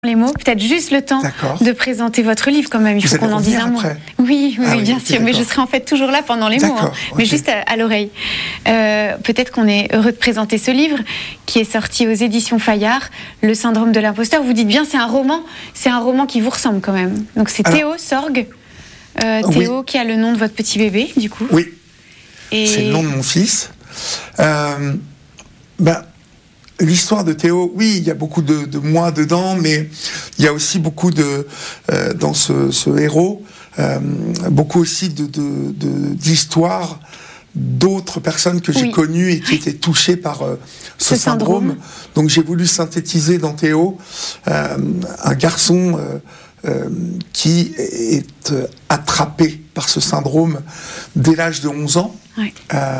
les mots, peut-être juste le temps de présenter votre livre quand même. Il faut qu'on en dise un mot. Oui, bien sûr, mais je serai en fait toujours là pendant les mots, mais juste à l'oreille. Peut-être qu'on est heureux de présenter ce livre qui est sorti aux éditions Fayard, Le syndrome de l'imposteur. Vous dites bien, c'est un roman qui vous ressemble quand même. Donc c'est Théo Sorgue, Théo qui a le nom de votre petit bébé, du coup. Oui, c'est le nom de mon fils. L'histoire de Théo, oui, il y a beaucoup de moi dedans, mais il y a aussi beaucoup dans ce héros, beaucoup aussi d'histoires d'autres personnes que j'ai connues et qui étaient touchées par ce syndrome. Donc j'ai voulu synthétiser dans Théo un garçon qui est attrapé par ce syndrome dès l'âge de 11 ans. Oui.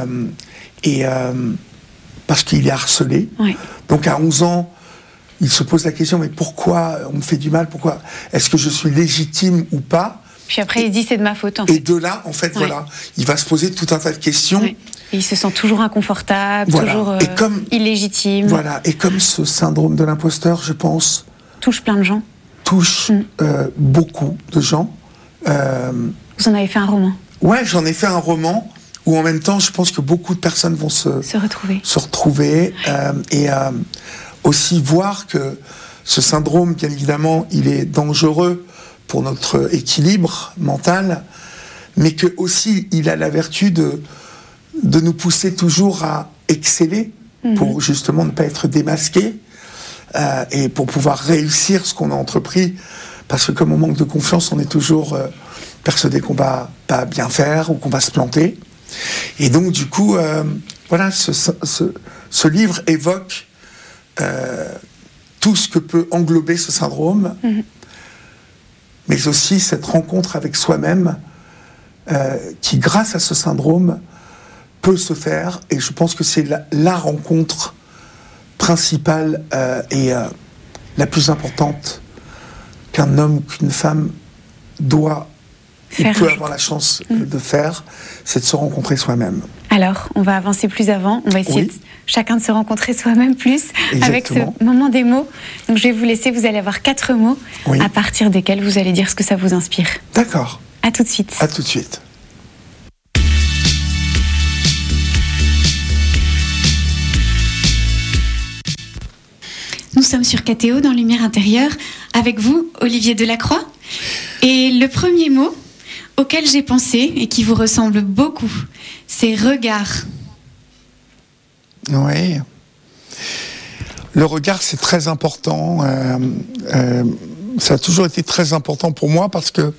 Parce qu'il est harcelé. Oui. Donc à 11 ans, il se pose la question, mais pourquoi on me fait du mal? Pourquoi? Est-ce que je suis légitime ou pas? Puis après, il se dit, c'est de ma faute. Et de là, en fait, voilà, il va se poser tout un tas de questions. Oui. Et il se sent toujours inconfortable, toujours illégitime. Voilà, et comme ce syndrome de l'imposteur, je pense... touche plein de gens. Touche beaucoup de gens. Vous en avez fait un roman? Ouais, j'en ai fait un roman. Où en même temps, je pense que beaucoup de personnes vont se retrouver et aussi voir que ce syndrome, bien évidemment, il est dangereux pour notre équilibre mental, mais que aussi il a la vertu de nous pousser toujours à exceller pour justement ne pas être démasqué et pour pouvoir réussir ce qu'on a entrepris, parce que comme on manque de confiance, on est toujours persuadé qu'on va pas bien faire ou qu'on va se planter. Et donc, du coup, voilà, ce livre évoque tout ce que peut englober ce syndrome, mais aussi cette rencontre avec soi-même qui, grâce à ce syndrome, peut se faire. Et je pense que c'est la rencontre principale et la plus importante qu'un homme ou qu'une femme doit il peut avoir la chance de faire, c'est de se rencontrer soi-même. Alors, on va avancer plus avant. On va essayer chacun de se rencontrer soi-même plus avec ce moment des mots. Donc, je vais vous laisser. Vous allez avoir 4 mots à partir desquels vous allez dire ce que ça vous inspire. D'accord. À tout de suite. À tout de suite. Nous sommes sur KTO dans Lumière intérieure avec vous, Olivier Delacroix. Et le premier mot auquel j'ai pensé et qui vous ressemble beaucoup, c'est regard. Oui. Le regard, c'est très important. Ça a toujours été très important pour moi parce que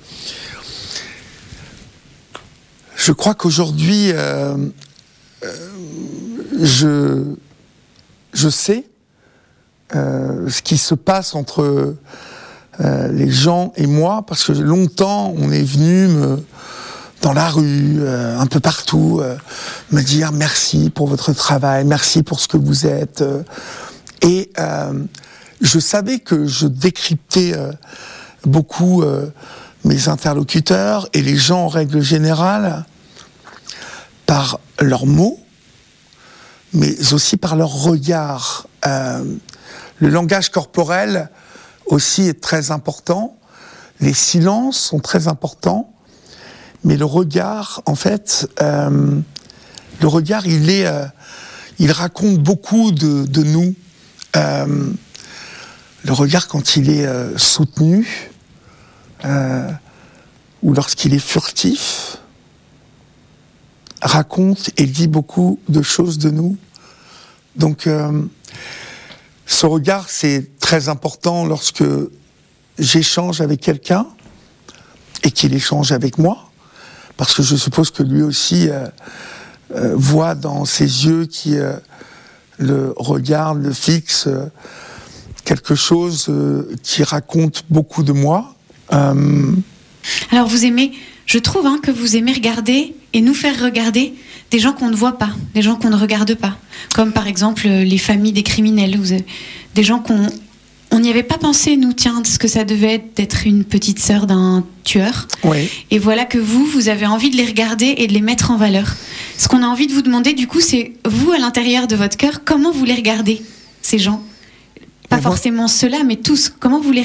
je crois qu'aujourd'hui, je sais ce qui se passe entre les gens et moi, parce que longtemps on est venu dans la rue, un peu partout, me dire merci pour votre travail, merci pour ce que vous êtes. Et je savais que je décryptais beaucoup mes interlocuteurs et les gens en règle générale par leurs mots, mais aussi par leur regard. Le langage corporel aussi est très important, les silences sont très importants, mais le regard, en fait, le regard, il raconte beaucoup de nous. Le regard, quand il est soutenu, ou lorsqu'il est furtif, raconte et dit beaucoup de choses de nous. Donc, ce regard, c'est très important lorsque j'échange avec quelqu'un et qu'il échange avec moi, parce que je suppose que lui aussi voit dans ses yeux qui le regardent, le fixent, quelque chose qui raconte beaucoup de moi. Alors vous aimez, je trouve que vous aimez regarder et nous faire regarder des gens qu'on ne voit pas, des gens qu'on ne regarde pas, comme par exemple les familles des criminels, des gens on n'y avait pas pensé, nous, ce que ça devait être d'être une petite sœur d'un tueur. Oui. Et voilà que vous avez envie de les regarder et de les mettre en valeur. Ce qu'on a envie de vous demander, du coup, c'est vous, à l'intérieur de votre cœur, comment vous les regardez, ces gens? Pas forcément ceux-là, mais tous. Comment vous les regardez ?